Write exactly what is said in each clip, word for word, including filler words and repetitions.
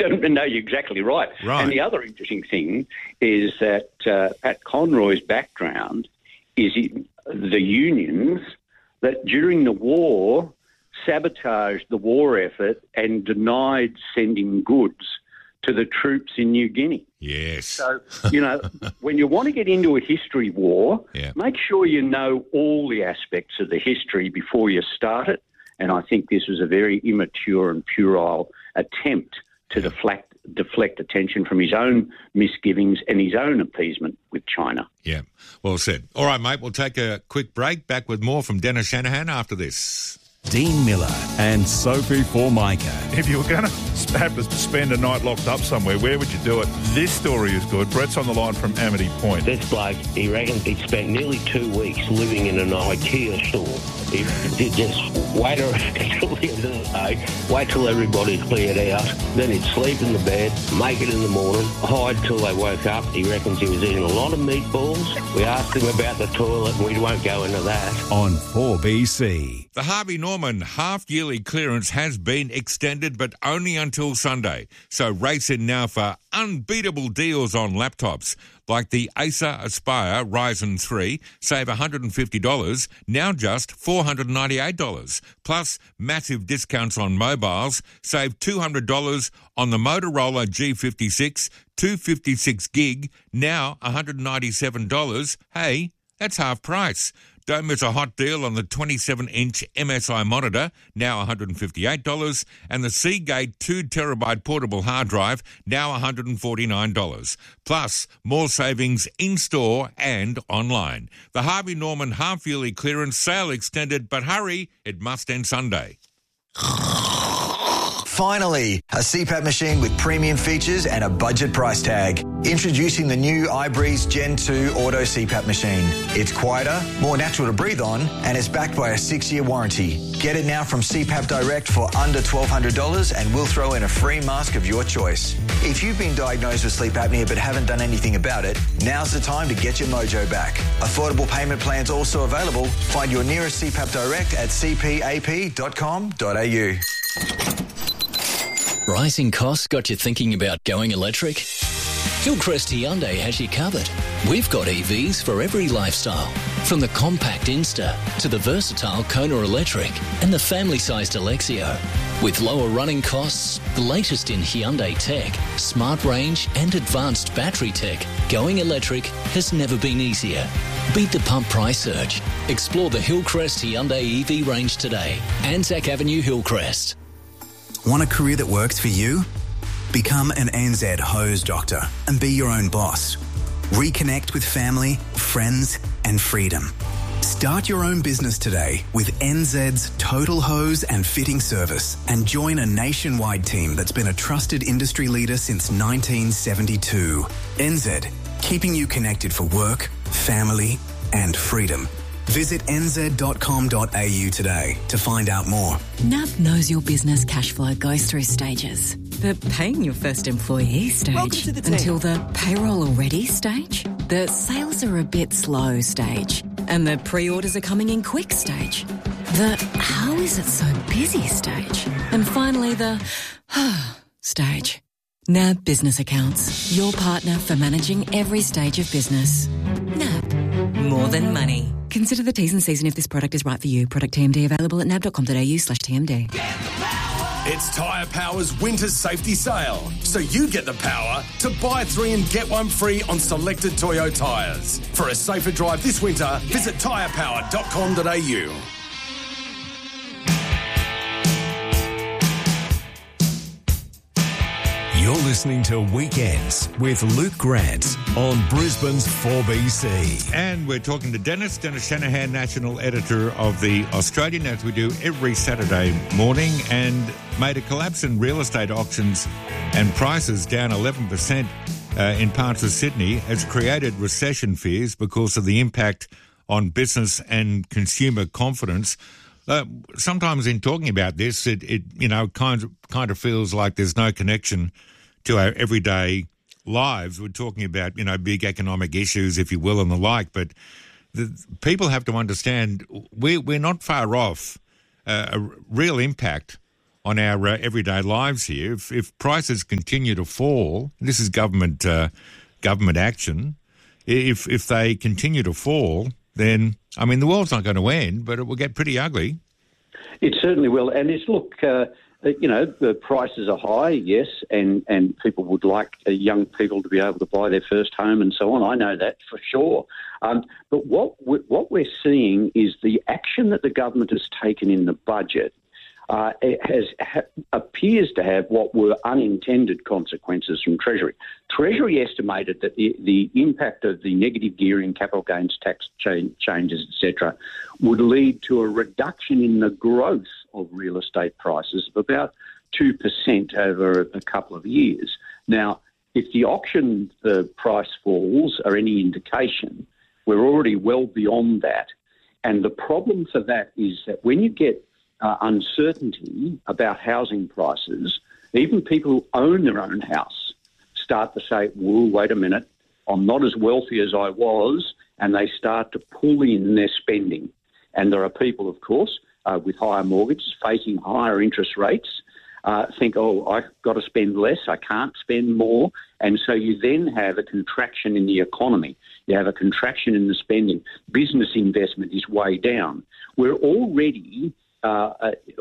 no, you're exactly right. Right. And the other interesting thing is that uh, Pat Conroy's background is in the unions that during the war sabotaged the war effort and denied sending goods to the troops in New Guinea. Yes. So, you know, when you want to get into a history war, yeah. make sure you know all the aspects of the history before you start it. And I think this was a very immature and puerile attempt to yeah. deflect deflect attention from his own misgivings and his own appeasement with China. Yeah, well said. All right, mate, we'll take a quick break. Back with more from Dennis Shanahan after this. Dean Miller and Sophie Formica. If you were going to have to spend a night locked up somewhere, where would you do it? This story is good. Brett's on the line from Amity Point. This bloke, he reckons he spent nearly two weeks living in an IKEA store. He, he just wait until the end of the day, wait till everybody's cleared out, then he'd sleep in the bed, make it in the morning, hide till they woke up. He reckons he was eating a lot of meatballs. We asked him about the toilet and we won't go into that. On four B C. The Harvey Norman half-yearly clearance has been extended, but only until Sunday. So race in now for unbeatable deals on laptops. Like the Acer Aspire Ryzen three, save one hundred fifty dollars, now just four hundred ninety-eight dollars. Plus, massive discounts on mobiles, save two hundred dollars on the Motorola G fifty-six, two fifty-six gig, now one hundred ninety-seven dollars. Hey, that's half price. Don't miss a hot deal on the twenty-seven inch M S I monitor, now one hundred fifty-eight dollars, and the Seagate two terabyte portable hard drive, now one hundred forty-nine dollars. Plus, more savings in-store and online. The Harvey Norman half-yearly clearance sale extended, but hurry, it must end Sunday. Finally, a C PAP machine with premium features and a budget price tag. Introducing the new iBreeze Gen two Auto C PAP machine. It's quieter, more natural to breathe on, and it's backed by a six-year warranty. Get it now from C PAP Direct for under twelve hundred dollars and we'll throw in a free mask of your choice. If you've been diagnosed with sleep apnea but haven't done anything about it, now's the time to get your mojo back. Affordable payment plans also available. Find your nearest C PAP Direct at c p a p dot com dot a u. Rising costs got you thinking about going electric? Hillcrest Hyundai has you covered. We've got E Vs for every lifestyle, from the compact Insta to the versatile Kona Electric and the family-sized Alexio. With lower running costs, the latest in Hyundai tech, smart range and advanced battery tech, going electric has never been easier. Beat the pump price surge. Explore the Hillcrest Hyundai E V range today. Anzac Avenue, Hillcrest. Want a career that works for you? Become an N Z hose doctor and be your own boss. Reconnect with family, friends, and freedom. Start your own business today with N Z's Total Hose and Fitting Service and join a nationwide team that's been a trusted industry leader since nineteen seventy-two. N Z, keeping you connected for work, family, and freedom. Visit n z dot com dot a u today to find out more. N A B knows your business cash flow goes through stages. The paying your first employee stage the until the payroll already stage. The sales are a bit slow stage. And the pre-orders are coming in quick stage. The how is it so busy stage. And finally the stage. N A B Business Accounts, your partner for managing every stage of business. N A B. More than money. Consider the T's and C's and if this product is right for you. Product T M D available at n a b dot com dot a u slash T M D. It's Tyre Power's winter safety sale, so you get the power to buy three and get one free on selected Toyo tyres. For a safer drive this winter, visit tyre power dot com dot a u. You're listening to Weekends with Luke Grant on Brisbane's four B C. And we're talking to Dennis, Dennis Shanahan, National Editor of The Australian, as we do every Saturday morning. And made a collapse in real estate auctions and prices down eleven percent uh, in parts of Sydney has created recession fears because of the impact on business and consumer confidence. Uh, sometimes in talking about this, it, it you know kind of kind of feels like there's no connection to our everyday lives. We're talking about you know big economic issues, if you will, and the like. But the, people have to understand we're we're not far off uh, a real impact on our uh, everyday lives here. If, if prices continue to fall, this is government uh, government action. If if they continue to fall, then I mean the world's not going to end, but it will get pretty ugly. It certainly will. And it's look, uh, you know, the prices are high, yes, and and people would like uh, young people to be able to buy their first home and so on. I know that for sure. Um, but what we, what we're seeing is the action that the government has taken in the budget. Uh, it has ha, appears to have what were unintended consequences from Treasury. Treasury estimated that the, the impact of the negative gearing, capital gains tax cha- changes, et cetera, would lead to a reduction in the growth of real estate prices of about two percent over a couple of years. Now, if the auction the price falls are any indication, we're already well beyond that. And the problem for that is that when you get Uh, uncertainty about housing prices, even people who own their own house start to say, whoa, wait a minute, I'm not as wealthy as I was, and they start to pull in their spending. And there are people, of course, uh, with higher mortgages facing higher interest rates, uh, think, oh, I've got to spend less, I can't spend more, and so you then have a contraction in the economy. You have a contraction in the spending. Business investment is way down. We're already Uh,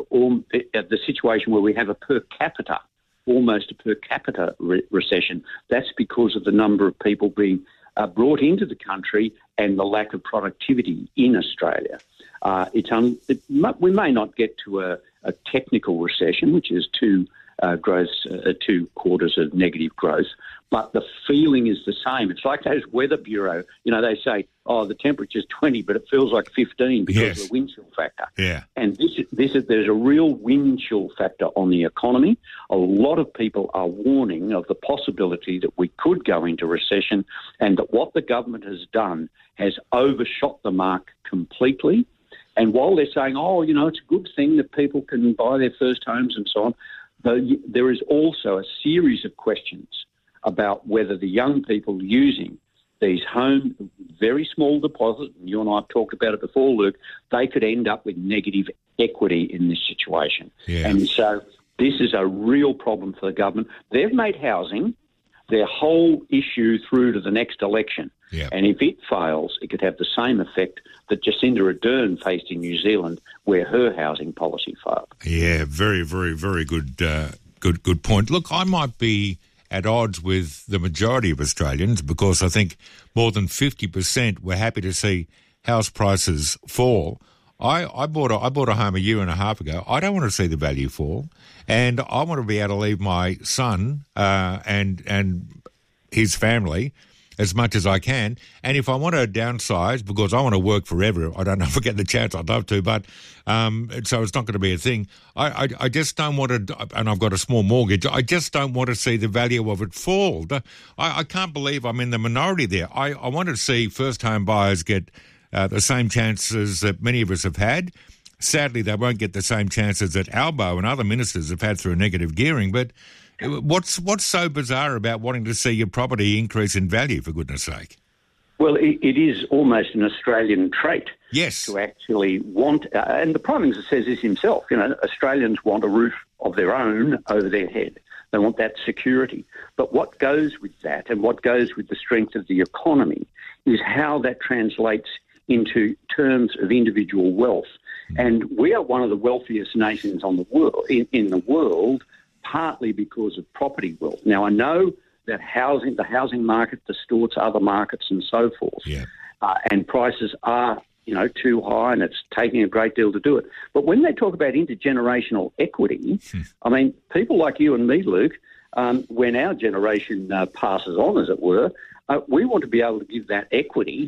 uh, the situation where we have a per capita, almost a per capita re- recession. That's because of the number of people being uh, brought into the country and the lack of productivity in Australia. Uh, it's un- it m- we may not get to a, a technical recession, which is two uh, growth, uh, two quarters of negative growth, but the feeling is the same. It's like those Weather Bureau, you know, they say, oh, the temperature's twenty, but it feels like fifteen because yes. of the wind chill factor. Yeah. And this, this is, there's a real wind chill factor on the economy. A lot of people are warning of the possibility that we could go into recession, and that what the government has done has overshot the mark completely. And while they're saying, oh, you know, it's a good thing that people can buy their first homes and so on, there is also a series of questions about whether the young people using these home, very small deposits, and you and I have talked about it before, Luke, they could end up with negative equity in this situation. Yeah. And so this is a real problem for the government. They've made housing their whole issue through to the next election. Yeah. And if it fails, it could have the same effect that Jacinda Ardern faced in New Zealand, where her housing policy failed. Yeah, very, very, very good, uh, good, good point. Look, I might be at odds with the majority of Australians because I think more than fifty percent were happy to see house prices fall. I, I bought a, I bought a home a year and a half ago. I don't want to see the value fall, and I want to be able to leave my son uh, and and his family as much as I can. And if I want to downsize, because I want to work forever, I don't know if I get the chance, I'd love to, but um, so it's not going to be a thing. I, I, I just don't want to, and I've got a small mortgage, I just don't want to see the value of it fall. I, I can't believe I'm in the minority there. I, I want to see first-home buyers get uh, the same chances that many of us have had. Sadly, they won't get the same chances that Albo and other ministers have had through negative gearing, but What's what's so bizarre about wanting to see your property increase in value, for goodness sake? Well, it, it is almost an Australian trait. Yes. To actually want, uh, and the Prime Minister says this himself, you know, Australians want a roof of their own over their head. They want that security. But what goes with that and what goes with the strength of the economy is how that translates into terms of individual wealth. Mm. And we are one of the wealthiest nations on the world, in, in the world, partly because of property wealth. Now, I know that housing, the housing market distorts other markets and so forth, yeah. uh, and prices are, you know, too high, and it's taking a great deal to do it. But when they talk about intergenerational equity, hmm. I mean, people like you and me, Luke, um, when our generation uh, passes on, as it were, uh, we want to be able to give that equity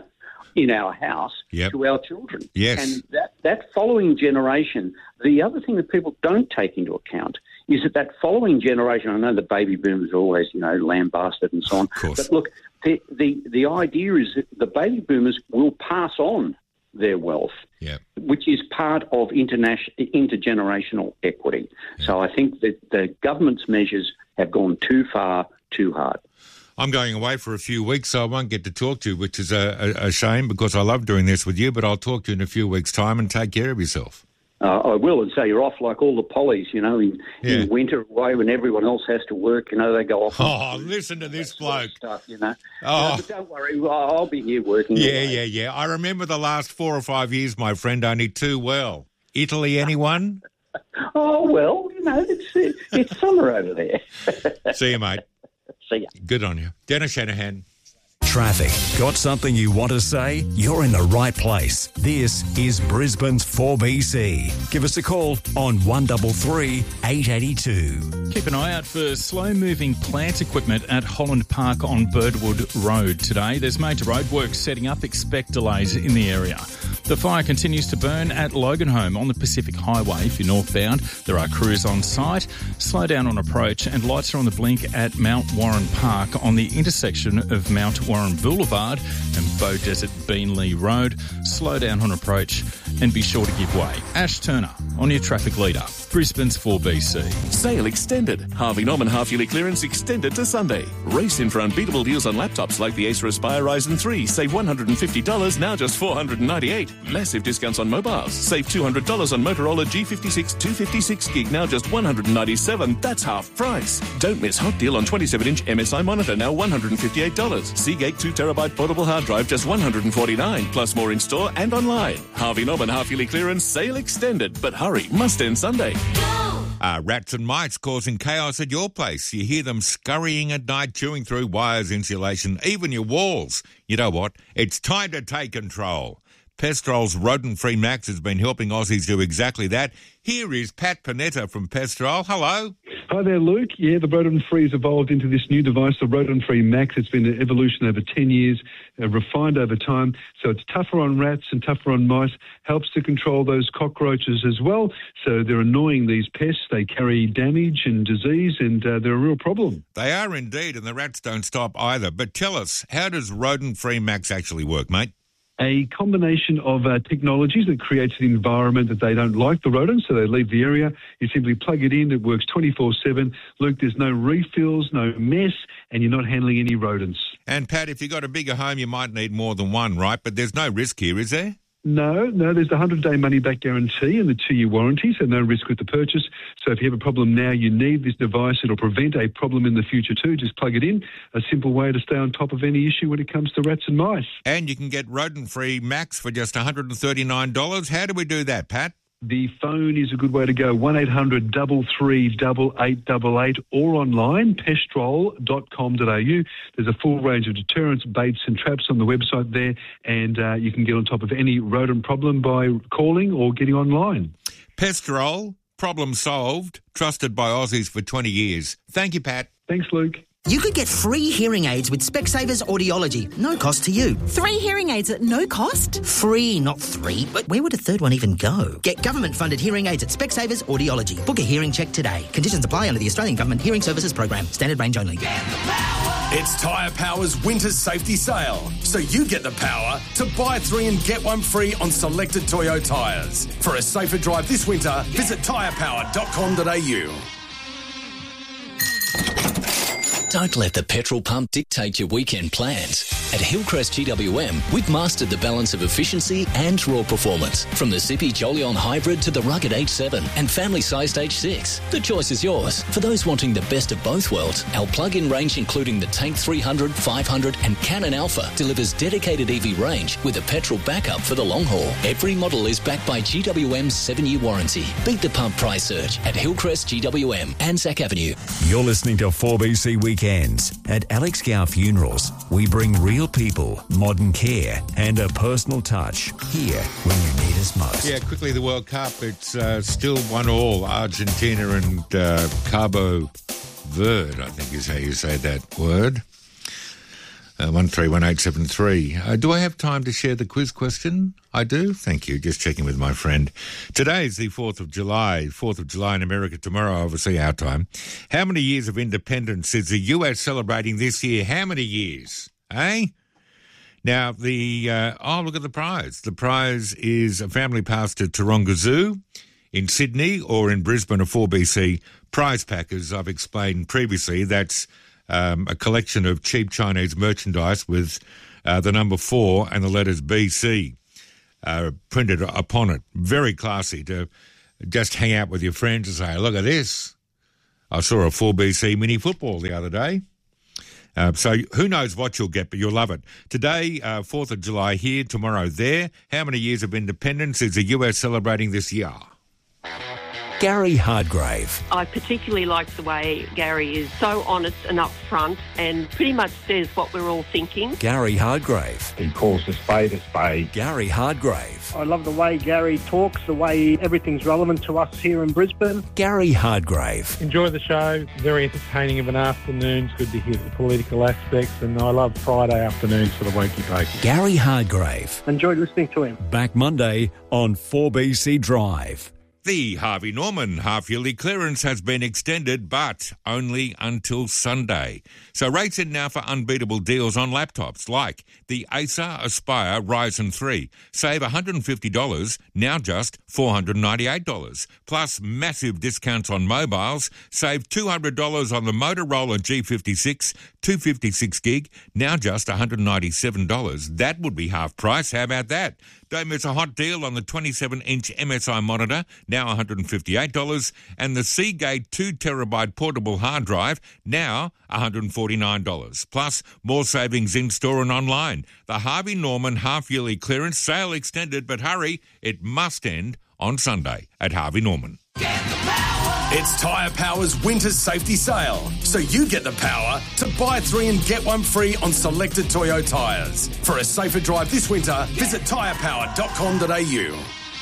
in our house yep. to our children. Yes. And that, that following generation, the other thing that people don't take into account is that that following generation, I know the baby boomers are always, you know, lambasted and so on. Of course. But look, the, the, the idea is that the baby boomers will pass on their wealth, yep. which is part of international intergenerational equity. Yep. So I think that the government's measures have gone too far, too hard. I'm going away for a few weeks, so I won't get to talk to you, which is a, a, a shame because I love doing this with you, but I'll talk to you in a few weeks' time, and take care of yourself. Uh, I will, and so you're off like all the pollies, you know, in, Yeah. in winter away when everyone else has to work, you know, they go off. Oh, listen to this bloke. Stuff, you know. Oh. No, but don't worry, I'll I'll be here working. Yeah, away. yeah, yeah. I remember the last four or five years, my friend, only too well. Italy, anyone? Oh, well, you know, it's, it's summer over there. See you, mate. See ya. Good on you. Dennis Shanahan. Traffic. Got something you want to say? You're in the right place. This is Brisbane's four B C. Give us a call on one three three, eight eight two. Keep an eye out for slow-moving plant equipment at Holland Park on Birdwood Road today. There's major roadworks setting up. Expect delays in the area. The fire continues to burn at Loganholme on the Pacific Highway. If you're northbound, there are crews on site. Slow down on approach, and lights are on the blink at Mount Warren Park on the intersection of Mount Warren Boulevard and Bow Desert Beanley Road. Slow down on approach and be sure to give way. Ash Turner on your traffic leader. Brisbane's four B C. Sale extended. Harvey Norman half-yearly clearance extended to Sunday. Race in for unbeatable deals on laptops like the Acer Aspire Ryzen three. Save one hundred fifty dollars, now just four hundred ninety-eight dollars. Massive discounts on mobiles. Save two hundred dollars on Motorola G fifty-six two fifty-six gig, now just one hundred ninety-seven dollars. That's half price. Don't miss hot deal on twenty-seven inch M S I monitor, now one hundred fifty-eight dollars. Seagate two terabyte portable hard drive, just one hundred forty-nine dollars. Plus more in store and online. Harvey Norman half-yearly clearance, sale extended. But hurry, must end Sunday. Uh, rats and mice causing chaos at your place. You hear them scurrying at night, chewing through wires, insulation, even your walls. You know what? It's time to take control. Pestrol's rodent-free Max has been helping Aussies do exactly that. Here is Pat Panetta from Pestrol. Hello. Hi there, Luke. Yeah, the rodent-free has evolved into this new device, the rodent-free Max. It's been an evolution over ten years, uh, refined over time. So it's tougher on rats and tougher on mice, helps to control those cockroaches as well. So they're annoying, these pests. They carry damage and disease, and uh, they're a real problem. They are indeed, and the rats don't stop either. But tell us, how does rodent-free Max actually work, mate? A combination of uh, technologies that creates an environment that they don't like, the rodents, so they leave the area. You simply plug it in, it works twenty-four seven. Luke, there's no refills, no mess, and you're not handling any rodents. And Pat, if you've got a bigger home, you might need more than one, right? But there's no risk here, is there? No, no, there's the one hundred day money-back guarantee and the two-year warranty, so no risk with the purchase. So if you have a problem now, you need this device. It'll prevent a problem in the future too. Just plug it in. A simple way to stay on top of any issue when it comes to rats and mice. And you can get rodent-free Max for just one hundred thirty-nine dollars. How do we do that, Pat? The phone is a good way to go, one eight hundred, three three eight, eight eight eight, or online, pestrol dot com dot a u. There's a full range of deterrents, baits and traps on the website there, and uh, you can get on top of any rodent problem by calling or getting online. Pestrol, problem solved, trusted by Aussies for twenty years. Thank you, Pat. Thanks, Luke. You could get free hearing aids with Specsavers Audiology. No cost to you. Three hearing aids at no cost? Free, not three. But where would a third one even go? Get government-funded hearing aids at Specsavers Audiology. Book a hearing check today. Conditions apply under the Australian Government Hearing Services Program. Standard range only. It's Tyre Power's winter safety sale, so you get the power to buy three and get one free on selected Toyo tyres. For a safer drive this winter, visit tyre power dot com dot a u. Don't let the petrol pump dictate your weekend plans. At Hillcrest G W M, we've mastered the balance of efficiency and raw performance. From the Zippy Jolion Hybrid to the rugged H seven and family-sized H six. The choice is yours. For those wanting the best of both worlds, our plug-in range including the Tank three hundred, five hundred and Cannon Alpha delivers dedicated E V range with a petrol backup for the long haul. Every model is backed by G W M's seven-year warranty. Beat the pump price surge at Hillcrest G W M, Anzac Avenue. You're listening to four B C Weekends. At Alex Gow Funerals, we bring real people, modern care and a personal touch here when you need us most. Yeah, quickly the World Cup. It's uh, still one all. Argentina and uh, Cabo Verde, I think is how you say that word. Uh, one three one eight seven three. Uh, do I have time to share the quiz question? I do. Thank you. Just checking with my friend. Today is the fourth of July. fourth of July in America tomorrow, obviously our time. How many years of independence is the U S celebrating this year? How many years? Eh? Now, the, uh, oh, look at the prize. The prize is a family pass to Taronga Zoo in Sydney or in Brisbane, a four B C prize pack, as I've explained previously. That's um, a collection of cheap Chinese merchandise with uh, the number four and the letters B C uh, printed upon it. Very classy to just hang out with your friends and say, look at this. I saw a four B C mini football the other day. Uh, so who knows what you'll get, but you'll love it. Today, uh, fourth of July here, tomorrow there. How many years of independence is the U S celebrating this year? Gary Hardgrave. I particularly like the way Gary is so honest and upfront and pretty much says what we're all thinking. Gary Hardgrave. He calls a spade a spade. Gary Hardgrave. I love the way Gary talks, the way everything's relevant to us here in Brisbane. Gary Hardgrave. Enjoy the show. Very entertaining of an afternoon. It's good to hear the political aspects, and I love Friday afternoons for the wokey pokey. Gary Hardgrave. Enjoyed listening to him. Back Monday on four B C Drive. The Harvey Norman half-yearly clearance has been extended, but only until Sunday. So rates in now for unbeatable deals on laptops like the Acer Aspire Ryzen three. Save one hundred fifty dollars, now just four hundred ninety-eight dollars. Plus massive discounts on mobiles. Save two hundred dollars on the Motorola G fifty-six, two fifty-six gig, now just one hundred ninety-seven dollars. That would be half price. How about that? Don't miss a hot deal on the twenty-seven inch M S I monitor, now one hundred fifty-eight dollars, and the Seagate two terabyte portable hard drive, now one hundred forty-nine dollars. Plus, more savings in-store and online. The Harvey Norman half-yearly clearance sale extended, but hurry, it must end on Sunday at Harvey Norman. It's Tyre Power's winter safety sale, so you get the power to buy three and get one free on selected Toyo tyres. For a safer drive this winter, visit tyre power dot com dot a u.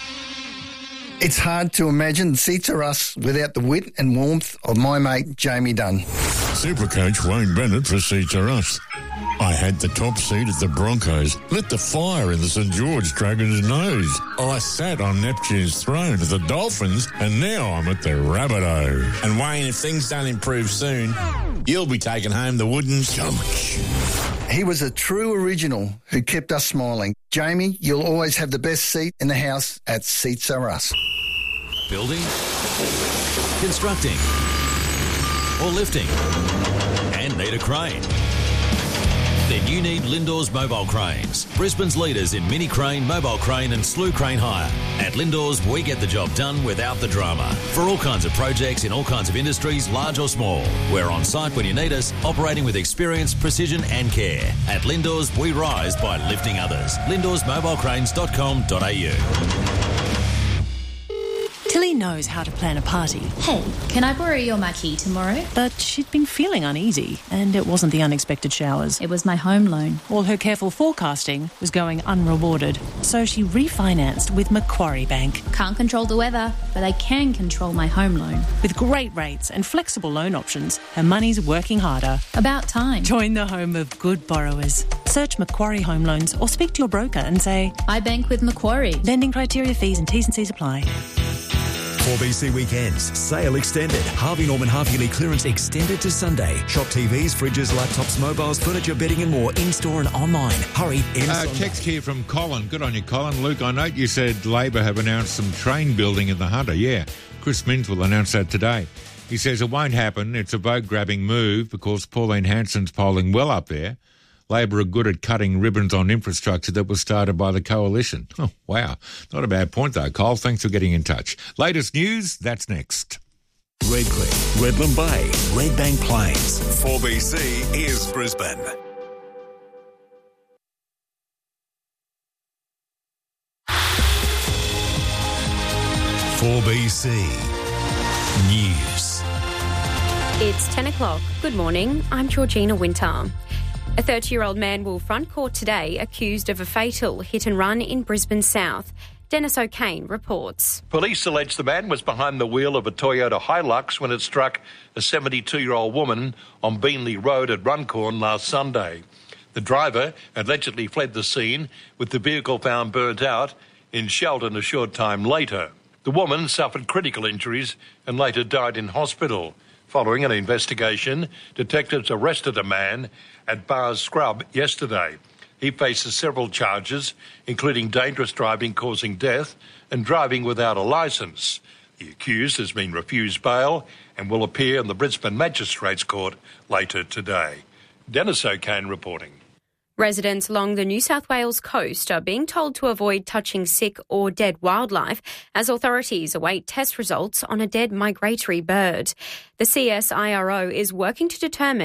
It's hard to imagine Seats Are Us without the wit and warmth of my mate Jamie Dunn. Supercoach Wayne Bennett for Seats Are Us. I had the top seat at the Broncos, lit the fire in the St George Dragons' nose. I sat on Neptune's throne at the Dolphins, and now I'm at the Rabbitoh. And Wayne, if things don't improve soon, you'll be taking home the wooden coach. He was a true original who kept us smiling. Jamie, you'll always have the best seat in the house at Seats Are Us. Building, constructing, or lifting, and need a crane? Then you need Lindor's Mobile Cranes, Brisbane's leaders in mini crane, mobile crane and slew crane hire. At Lindor's, we get the job done without the drama. For all kinds of projects in all kinds of industries, large or small. We're on site when you need us, operating with experience, precision and care. At Lindor's, we rise by lifting others. lindors mobile cranes dot com dot a u. Tilly knows how to plan a party. Hey, can I borrow your marquee tomorrow? But she'd been feeling uneasy, and it wasn't the unexpected showers. It was my home loan. All her careful forecasting was going unrewarded, so she refinanced with Macquarie Bank. Can't control the weather, but I can control my home loan. With great rates and flexible loan options, her money's working harder. About time. Join the home of good borrowers. Search Macquarie Home Loans or speak to your broker and say, I bank with Macquarie. Lending criteria, fees and T's and C's apply. four B C Weekends. Sale extended. Harvey Norman half-yearly clearance extended to Sunday. Shop T Vs, fridges, laptops, mobiles, furniture, bedding and more in-store and online. Hurry, in uh, Text here from Colin. Good on you, Colin. Luke, I note you said Labor have announced some train building in the Hunter. Yeah, Chris Minns will announce that today. He says it won't happen. It's a vote-grabbing move because Pauline Hanson's polling well up there. Labor are good at cutting ribbons on infrastructure that was started by the coalition. Oh, wow. Not a bad point, though, Cole. Thanks for getting in touch. Latest news, that's next. Redcliffe, Redland Bay, Redbank Plains. four B C is Brisbane. four B C News. It's ten o'clock. Good morning. I'm Georgina Winter. A thirty-year-old man will front court today accused of a fatal hit-and-run in Brisbane South. Dennis O'Kane reports. Police allege the man was behind the wheel of a Toyota Hilux when it struck a seventy-two-year-old woman on Beanley Road at Runcorn last Sunday. The driver allegedly fled the scene, with the vehicle found burnt out in Sheldon a short time later. The woman suffered critical injuries and later died in hospital. Following an investigation, detectives arrested a man at Bars Scrub yesterday. He faces several charges, including dangerous driving causing death and driving without a licence. The accused has been refused bail and will appear in the Brisbane Magistrates Court later today. Dennis O'Kane reporting. Residents along the New South Wales coast are being told to avoid touching sick or dead wildlife as authorities await test results on a dead migratory bird. The C S I R O is working to determine